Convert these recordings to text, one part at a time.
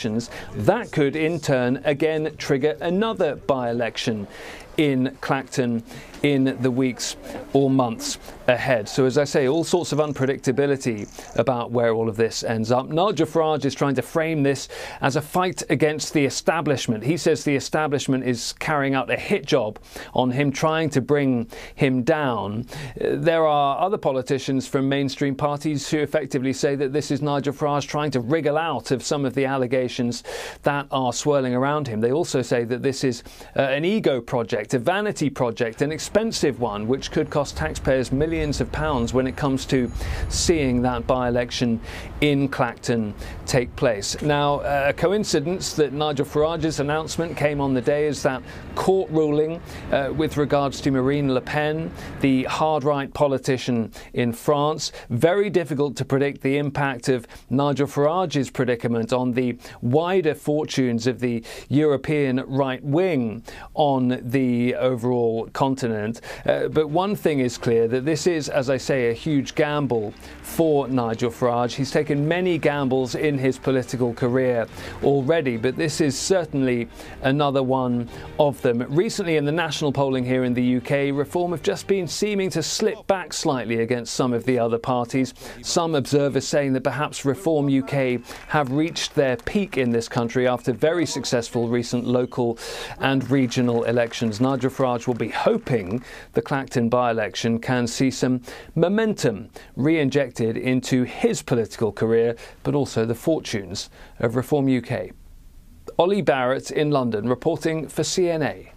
allegations, that could in turn again trigger another by-election in Clacton in the weeks or months ahead. So as I say, all sorts of unpredictability about where all of this ends up. Nigel Farage is trying to frame this as a fight against the establishment. He says the establishment is carrying out a hit job on him, trying to bring him down. There are other politicians from mainstream parties who effectively say that this is Nigel Farage trying to wriggle out of some of the allegations that are swirling around him. They also say that this is an ego project, a vanity project, an expensive one, which could cost taxpayers millions of pounds when it comes to seeing that by-election in Clacton take place. Now, a coincidence that Nigel Farage's announcement came on the day as that court ruling with regards to Marine Le Pen, the hard-right politician in France. Very difficult to predict the impact of Nigel Farage's predicament on the wider fortunes of the European right wing on the overall continent. But one thing is clear, that this is, as I say, a huge gamble for Nigel Farage. He's taken many gambles in his political career already, but this is certainly another one of them. Recently in the national polling here in the UK, Reform have just been seeming to slip back slightly against some of the other parties. Some observers saying that perhaps Reform UK have reached their peak in this country after very successful recent local and regional elections. Nigel Farage will be hoping the Clacton by-election can see some momentum re-injected into his political career, but also the fortunes of Reform UK. Ollie Barrett in London reporting for CNA.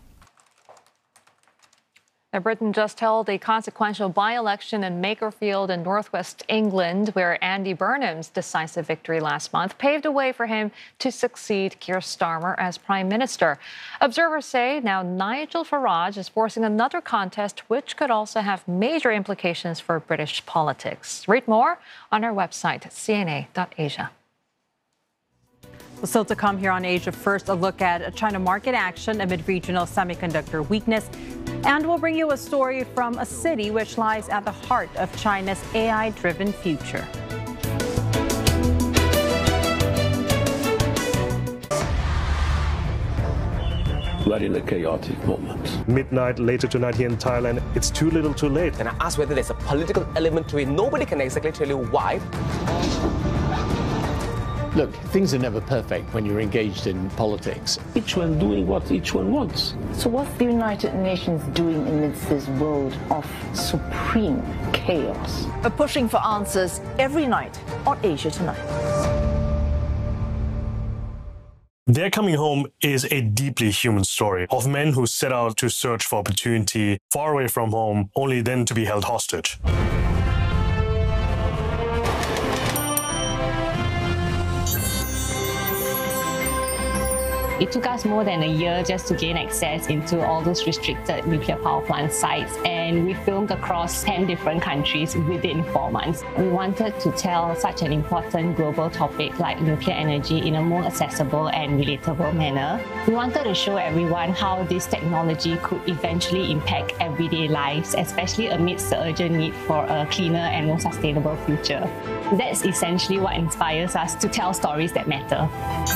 Now, Britain just held a consequential by-election in Makerfield in northwest England, where Andy Burnham's decisive victory last month paved a way for him to succeed Keir Starmer as Prime Minister. Observers say now Nigel Farage is forcing another contest, which could also have major implications for British politics. Read more on our website, cna.asia. Still to come here on Asia First, a look at China market action amid regional semiconductor weakness. And we'll bring you a story from a city which lies at the heart of China's AI-driven future. We're in a chaotic moment. Midnight later tonight here in Thailand, it's too little too late. And I asked whether there's a political element to it. Nobody can exactly tell you why. Look, things are never perfect when you're engaged in politics. Each one doing what each one wants. So what's the United Nations doing amidst this world of supreme chaos? Pushing for answers every night on Asia Tonight. Their Coming Home is a deeply human story of men who set out to search for opportunity far away from home, only then to be held hostage. It took us more than a year just to gain access into all those restricted nuclear power plant sites, and we filmed across 10 different countries within 4 months. We wanted to tell such an important global topic like nuclear energy in a more accessible and relatable manner. We wanted to show everyone how this technology could eventually impact everyday lives, especially amidst the urgent need for a cleaner and more sustainable future. That's essentially what inspires us to tell stories that matter.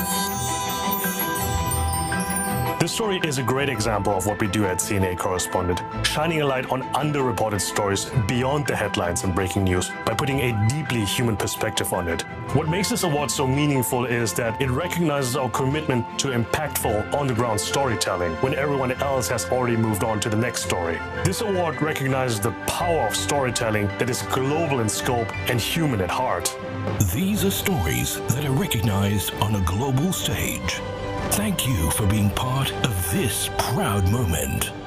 This story is a great example of what we do at CNA Correspondent, shining a light on underreported stories beyond the headlines and breaking news by putting a deeply human perspective on it. What makes this award so meaningful is that it recognizes our commitment to impactful, on-the-ground storytelling when everyone else has already moved on to the next story. This award recognizes the power of storytelling that is global in scope and human at heart. These are stories that are recognized on a global stage. Thank you for being part of this proud moment.